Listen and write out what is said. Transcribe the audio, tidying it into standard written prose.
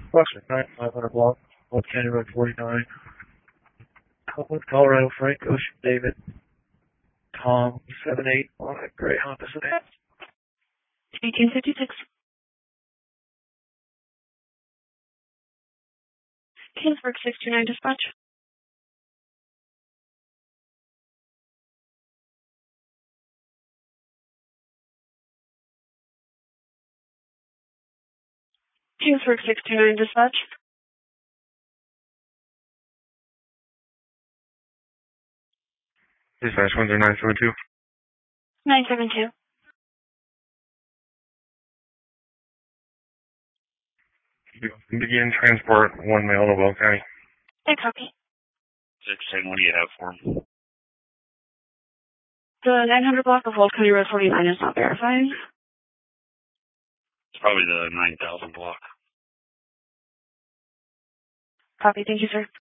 Western 9500 block, Old County Road 49. Colorado, Frank, Ocean, David, Tom, 78 on a Greyhound Pacific. 1856. Kingsburg 629 dispatch. Kingsburg 629 dispatch. Dispatch 10972. 972. Begin transport 1 male to Will County. I copy. 610, what do you have for him? The 900 block of Old County Road 49 is not verified. It's probably the 9000 block. Copy. Thank you, sir.